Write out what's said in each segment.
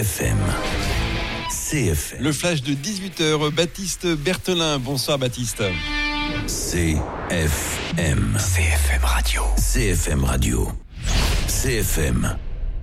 FM. CFM. Le flash de 18h, Baptiste Berthelin. Bonsoir Baptiste. CFM. CFM Radio. CFM Radio. CFM.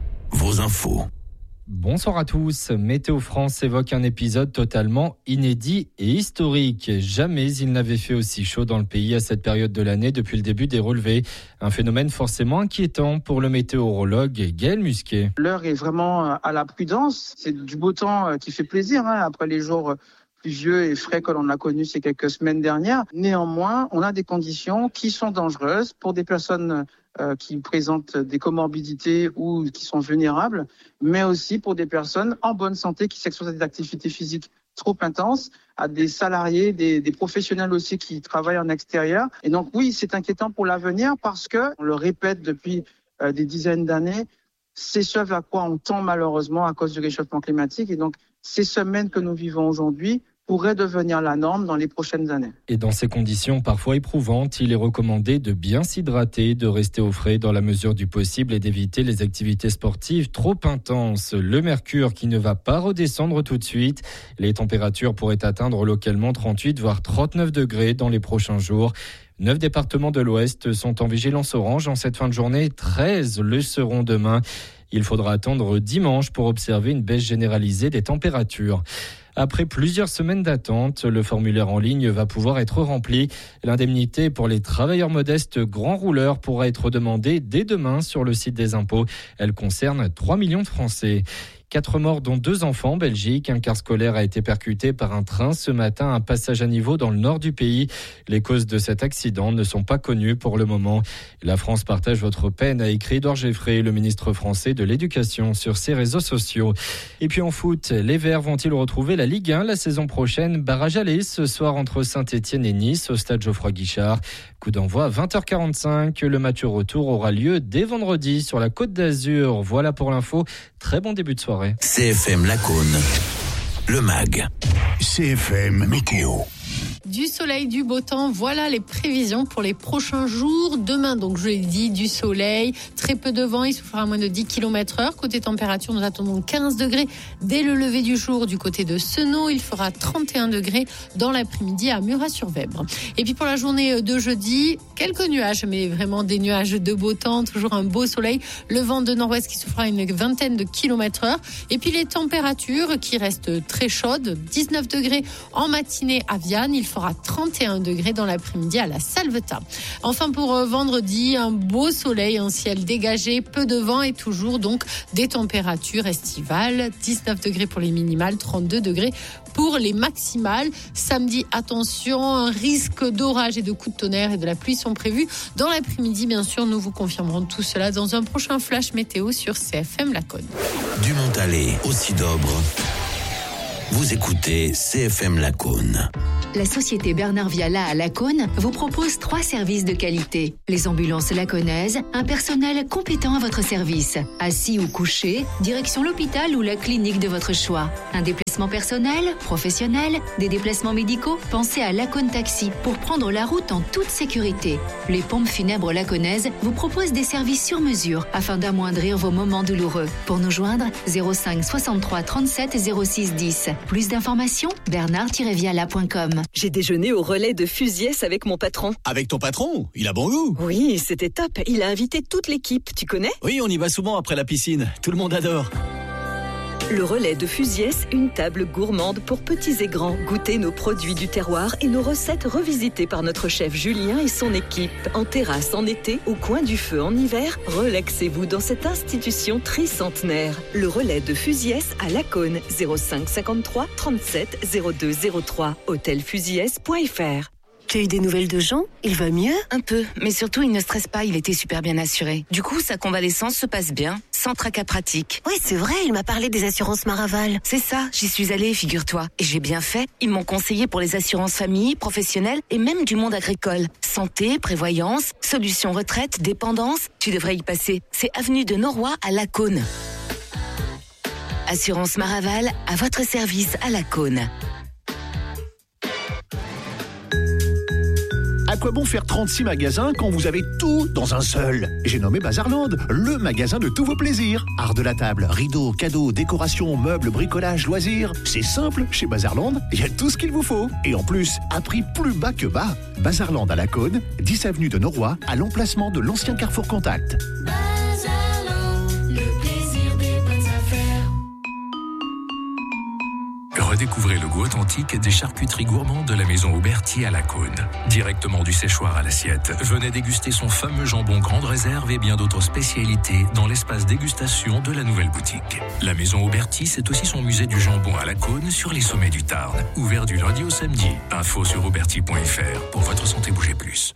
Vos infos. Bonsoir à tous. Météo France évoque un épisode totalement inédit et historique. Jamais il n'avait fait aussi chaud dans le pays à cette période de l'année depuis le début des relevés. Un phénomène forcément inquiétant pour le météorologue Gaël Musquet. L'heure est vraiment à la prudence. C'est du beau temps qui fait plaisir après les jours pluvieux et frais que l'on a connus ces quelques semaines dernières. Néanmoins, on a des conditions qui sont dangereuses pour des personnes qui présentent des comorbidités ou qui sont vulnérables, mais aussi pour des personnes en bonne santé qui s'exposent à des activités physiques trop intenses, à des salariés, des professionnels aussi qui travaillent en extérieur. Et donc oui, c'est inquiétant pour l'avenir parce que, on le répète depuis des dizaines d'années, c'est ce vers quoi on tend malheureusement à cause du réchauffement climatique. Et donc ces semaines que nous vivons aujourd'hui pourrait devenir la norme dans les prochaines années. Et dans ces conditions parfois éprouvantes, il est recommandé de bien s'hydrater, de rester au frais dans la mesure du possible et d'éviter les activités sportives trop intenses. Le mercure qui ne va pas redescendre tout de suite. Les températures pourraient atteindre localement 38 voire 39 degrés dans les prochains jours. 9 départements de l'Ouest sont en vigilance orange en cette fin de journée. 13 le seront demain. Il faudra attendre dimanche pour observer une baisse généralisée des températures. Après plusieurs semaines d'attente, le formulaire en ligne va pouvoir être rempli. L'indemnité pour les travailleurs modestes grands rouleurs pourra être demandée dès demain sur le site des impôts. Elle concerne 3 millions de Français. 4 morts dont 2 enfants en Belgique. Un car scolaire a été percuté par un train ce matin à un passage à niveau dans le nord du pays. Les causes de cet accident ne sont pas connues pour le moment. La France partage votre peine, a écrit Édouard Geffray, le ministre français de l'Éducation, sur ses réseaux sociaux. Et puis en foot, les Verts vont-ils retrouver la Ligue 1 la saison prochaine? Barrage aller ce soir entre Saint-Etienne et Nice au stade Geoffroy-Guichard. Coup d'envoi à 20h45. Le match retour aura lieu dès vendredi sur la Côte d'Azur. Voilà pour l'info. Très bon début de soirée. CFM Lacaune, le MAG. CFM Météo. Du soleil, du beau temps, voilà les prévisions pour les prochains jours. Demain, donc je l'ai dit, du soleil, très peu de vent, il soufflera à moins de 10 km/h. Côté température, nous attendons 15 degrés dès le lever du jour du côté de Senaux. Il fera 31 degrés dans l'après-midi à Murat-sur-Vèbre. Et puis pour la journée de jeudi, quelques nuages, mais vraiment des nuages de beau temps, toujours un beau soleil. Le vent de nord-ouest qui soufflera à une vingtaine de km/h. Et puis les températures qui restent très chaudes, 19 degrés en matinée à Vianne. Il fera 31 degrés dans l'après-midi à la Salvetat. Enfin pour vendredi, un beau soleil, un ciel dégagé, peu de vent et toujours donc des températures estivales. 19 degrés pour les minimales, 32 degrés pour les maximales. Samedi, attention, un risque d'orage et de coups de tonnerre et de la pluie sont prévus. Dans l'après-midi, bien sûr, nous vous confirmerons tout cela dans un prochain flash météo sur CFM Lacaune. Du Montalet au Sidobre. Vous écoutez CFM Lacaune. La société Bernard Viala à Lacaune vous propose 3 services de qualité. Les ambulances lacaunaises, un personnel compétent à votre service. Assis ou couché, direction l'hôpital ou la clinique de votre choix. Un déplacement personnel, professionnel, des déplacements médicaux, pensez à Lacaune Taxi pour prendre la route en toute sécurité. Les pompes funèbres lacaunaises vous proposent des services sur mesure afin d'amoindrir vos moments douloureux. Pour nous joindre, 05 63 37 06 10. Plus d'informations, bernard-viala.com. J'ai déjeuné au relais de Fusiès avec mon patron. Avec ton patron? Il a bon goût. Oui, c'était top. Il a invité toute l'équipe, tu connais? Oui, on y va souvent après la piscine. Tout le monde adore. Le relais de Fusiès, une table gourmande pour petits et grands. Goûtez nos produits du terroir et nos recettes revisitées par notre chef Julien et son équipe. En terrasse en été, au coin du feu en hiver, relaxez-vous dans cette institution tricentenaire. Le relais de Fusiès à Lacaune, 05 53 37 02 03, hôtelfusiès.fr. Tu as eu des nouvelles de Jean? Il va mieux? Un peu, mais surtout il ne stresse pas, il était super bien assuré. Du coup, sa convalescence se passe bien, sans tracas pratiques. Oui, c'est vrai, il m'a parlé des assurances Maraval. C'est ça, j'y suis allée, figure-toi. Et j'ai bien fait, ils m'ont conseillé pour les assurances famille, professionnelles et même du monde agricole. Santé, prévoyance, solutions retraite, dépendance, tu devrais y passer. C'est avenue de Noroy à Lacaune. Assurance Maraval, à votre service à Lacaune. quoi bon faire 36 magasins quand vous avez tout dans un seul? J'ai nommé Bazarland, le magasin de tous vos plaisirs. Art de la table, rideaux, cadeaux, décorations, meubles, bricolage, loisirs. C'est simple, chez Bazarland, il y a tout ce qu'il vous faut. Et en plus, à prix plus bas que bas. Bazarland à la Cône, 10 avenue de Noroy, à l'emplacement de l'ancien Carrefour Contact. Redécouvrez le goût authentique des charcuteries gourmandes de la maison Auberti à la Cône. Directement du séchoir à l'assiette, venez déguster son fameux jambon grande réserve et bien d'autres spécialités dans l'espace dégustation de la nouvelle boutique. La maison Auberti, c'est aussi son musée du jambon à la Cône sur les sommets du Tarn. Ouvert du lundi au samedi. Info sur auberti.fr pour votre santé bougez plus.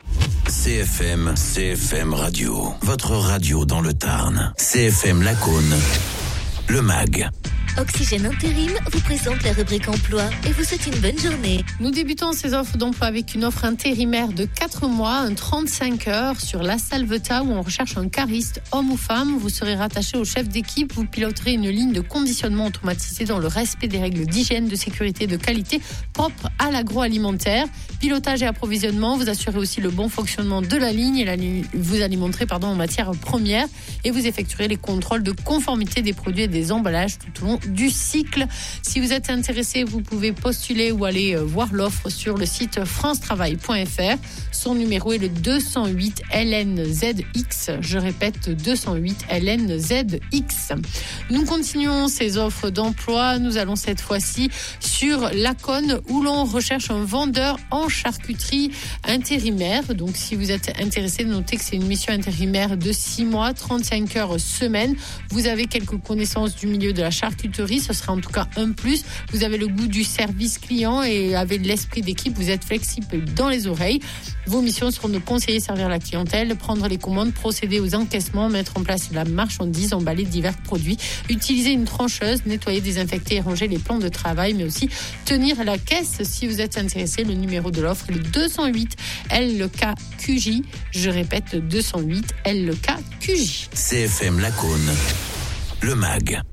CFM Radio. Votre radio dans le Tarn. CFM La Cône. Le MAG. Oxygène Intérim vous présente la rubrique emploi et vous souhaite une bonne journée. Nous débutons ces offres d'emploi avec une offre intérimaire de 4 mois, un 35 heures sur La Salvetat où on recherche un cariste, homme ou femme. Vous serez rattaché au chef d'équipe, vous piloterez une ligne de conditionnement automatisée dans le respect des règles d'hygiène, de sécurité, de qualité propres à l'agroalimentaire. Pilotage et approvisionnement, vous assurez aussi le bon fonctionnement de la ligne et vous alimenterez en matières premières et vous effectuerez les contrôles de conformité des produits et des emballages tout au long du cycle. Si vous êtes intéressé, vous pouvez postuler ou aller voir l'offre sur le site francetravail.fr. Son numéro est le 208 LNZX. Je répète, 208 LNZX. Nous continuons ces offres d'emploi. Nous allons cette fois-ci sur la Cône où l'on recherche un vendeur en charcuterie intérimaire. Donc si vous êtes intéressé, notez que c'est une mission intérimaire de 6 mois, 35 heures semaine. Vous avez quelques connaissances du milieu de la charcuterie, ce serait en tout cas un plus. Vous avez le goût du service client et avec l'esprit d'équipe, vous êtes flexible dans les oreilles. Vos missions seront de conseiller, servir la clientèle, prendre les commandes, procéder aux encaissements, mettre en place la marchandise, emballer divers produits, utiliser une trancheuse, nettoyer, désinfecter et ranger les plans de travail, mais aussi tenir la caisse. Si vous êtes intéressé, le numéro de l'offre est le 208 LKQJ. Je répète, 208 LKQJ. CFM La Cône, le MAG.